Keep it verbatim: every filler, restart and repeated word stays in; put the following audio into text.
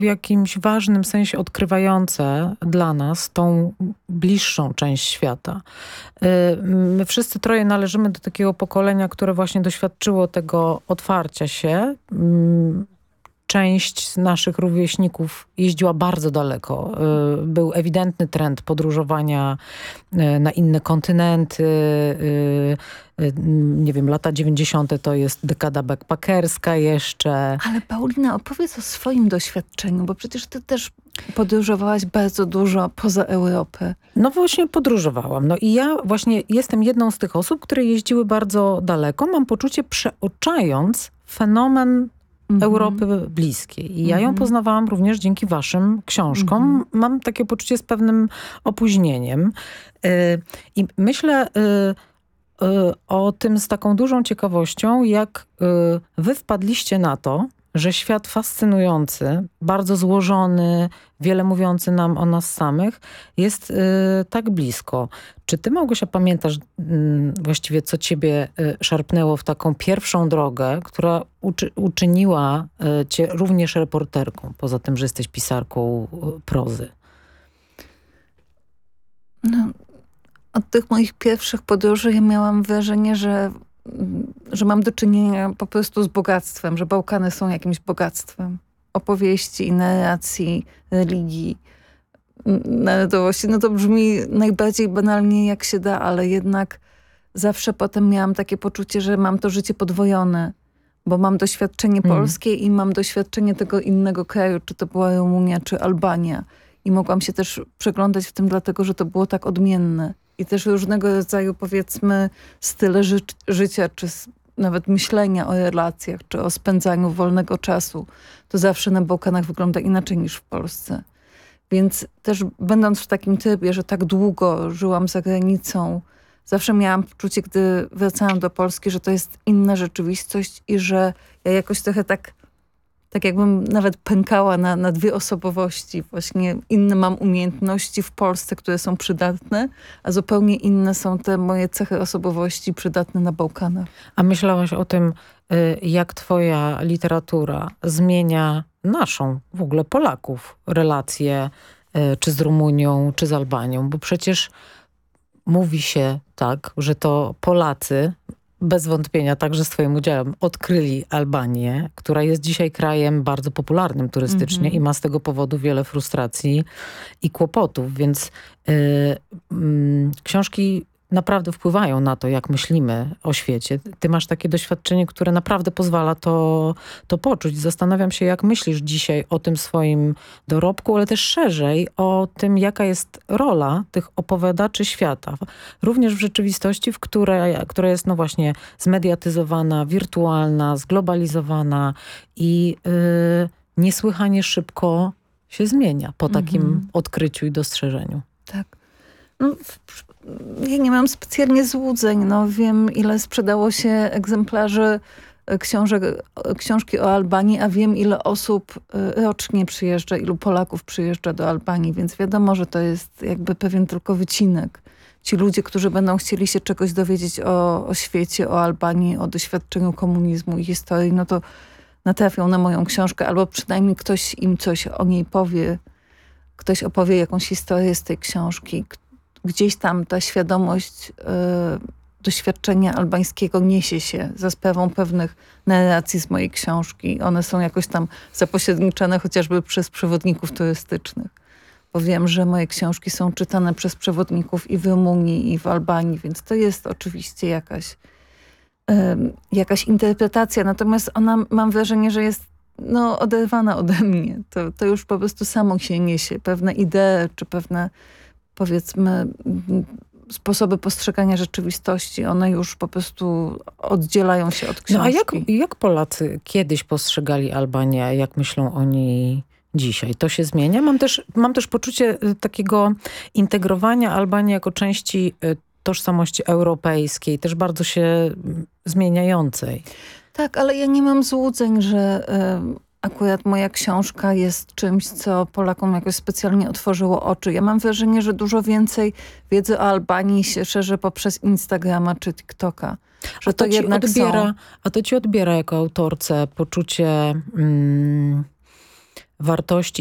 w jakimś ważnym sensie odkrywające dla nas tą bliższą część świata. My wszyscy troje należymy do takiego pokolenia, które właśnie doświadczyło tego otwarcia się. Część z naszych rówieśników jeździła bardzo daleko. Był ewidentny trend podróżowania na inne kontynenty. Nie wiem, lata dziewięćdziesiąte to jest dekada backpackerska jeszcze. Ale Paulina, opowiedz o swoim doświadczeniu, bo przecież ty też podróżowałaś bardzo dużo poza Europę. No właśnie podróżowałam. No i ja właśnie jestem jedną z tych osób, które jeździły bardzo daleko. Mam poczucie, przeoczając fenomen Europy bliskiej. I ja ją poznawałam również dzięki waszym książkom. Mm-hmm. Mam takie poczucie z pewnym opóźnieniem. Yy, I myślę yy, yy, o tym z taką dużą ciekawością, jak yy, wy wpadliście na to, że świat fascynujący, bardzo złożony, wiele mówiący nam o nas samych, jest y, tak blisko. Czy ty, Małgosia, pamiętasz y, właściwie, co ciebie y, szarpnęło w taką pierwszą drogę, która uczy, uczyniła y, cię również reporterką, poza tym, że jesteś pisarką y, prozy? No, od tych moich pierwszych podróży ja miałam wrażenie, że że mam do czynienia po prostu z bogactwem, że Bałkany są jakimś bogactwem opowieści, narracji, religii, narodowości. No to brzmi najbardziej banalnie jak się da, ale jednak zawsze potem miałam takie poczucie, że mam to życie podwojone, bo mam doświadczenie mm. polskie i mam doświadczenie tego innego kraju, czy to była Rumunia, czy Albania. I mogłam się też przeglądać w tym dlatego, że to było tak odmienne. I też różnego rodzaju, powiedzmy, style ży życia, czy nawet myślenia o relacjach, czy o spędzaniu wolnego czasu. To zawsze na Bałkanach wygląda inaczej niż w Polsce. Więc też będąc w takim trybie, że tak długo żyłam za granicą, zawsze miałam poczucie, gdy wracałam do Polski, że to jest inna rzeczywistość i że ja jakoś trochę tak tak jakbym nawet pękała na, na dwie osobowości. Właśnie inne mam umiejętności w Polsce, które są przydatne, a zupełnie inne są te moje cechy osobowości przydatne na Bałkanach. A myślałaś o tym, jak twoja literatura zmienia naszą, w ogóle Polaków, relacje czy z Rumunią, czy z Albanią? Bo przecież mówi się tak, że to Polacy bez wątpienia także z twoim udziałem odkryli Albanię, która jest dzisiaj krajem bardzo popularnym turystycznie mm-hmm. i ma z tego powodu wiele frustracji i kłopotów, więc yy, yy, książki naprawdę wpływają na to, jak myślimy o świecie. Ty masz takie doświadczenie, które naprawdę pozwala to, to poczuć. Zastanawiam się, jak myślisz dzisiaj o tym swoim dorobku, ale też szerzej o tym, jaka jest rola tych opowiadaczy świata. Również w rzeczywistości, w której, która jest no właśnie zmediatyzowana, wirtualna, zglobalizowana i yy, niesłychanie szybko się zmienia po takim mhm. odkryciu i dostrzeżeniu. Tak. No, ja nie mam specjalnie złudzeń. No, wiem, ile sprzedało się egzemplarzy książek, książki o Albanii, a wiem, ile osób rocznie przyjeżdża, ilu Polaków przyjeżdża do Albanii, więc wiadomo, że to jest jakby pewien tylko wycinek. Ci ludzie, którzy będą chcieli się czegoś dowiedzieć o, o świecie, o Albanii, o doświadczeniu komunizmu i historii, no to natrafią na moją książkę, albo przynajmniej ktoś im coś o niej powie, ktoś opowie jakąś historię z tej książki. Gdzieś tam ta świadomość y, doświadczenia albańskiego niesie się za sprawą pewnych narracji z mojej książki. One są jakoś tam zapośredniczone chociażby przez przewodników turystycznych. Bo wiem, że moje książki są czytane przez przewodników i w Rumunii, i w Albanii, więc to jest oczywiście jakaś, y, jakaś interpretacja. Natomiast ona, mam wrażenie, że jest no, oderwana ode mnie. To, to już po prostu samo się niesie. Pewne idee, czy pewne powiedzmy sposoby postrzegania rzeczywistości, one już po prostu oddzielają się od książki. No a jak, jak Polacy kiedyś postrzegali Albanię, a jak myślą o niej dzisiaj? To się zmienia? Mam też, mam też poczucie takiego integrowania Albanii jako części tożsamości europejskiej, też bardzo się zmieniającej. Tak, ale ja nie mam złudzeń, że y, akurat moja książka jest czymś, co Polakom jakoś specjalnie otworzyło oczy. Ja mam wrażenie, że dużo więcej wiedzy o Albanii się szerzy poprzez Instagrama czy TikToka. Że a to, to jednak odbiera, są... A to ci odbiera jako autorce poczucie mm, wartości